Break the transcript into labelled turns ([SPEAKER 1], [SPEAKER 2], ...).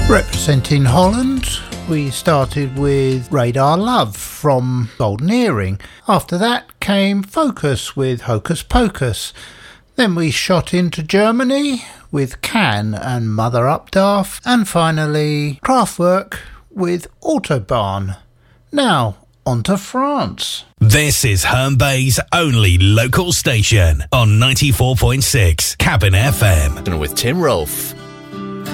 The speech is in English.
[SPEAKER 1] Representing Holland, we started with Radar Love from Golden Earring. After that came Focus with Hocus Pocus. Then we shot into Germany with Can and Mother Updaff. And finally, Kraftwerk with Autobahn. Now, on to France.
[SPEAKER 2] This is Herne Bay's only local station on 94.6 Cabin FM.
[SPEAKER 3] With Tim Rolfe.